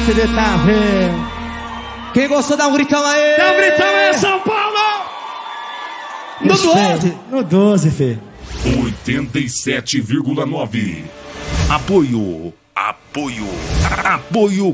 acreditar, velho. Quem gostou, dá um gritão aí. Dá um gritão aí, São Paulo. No 12. No 12, Fê. 87,9. Apoio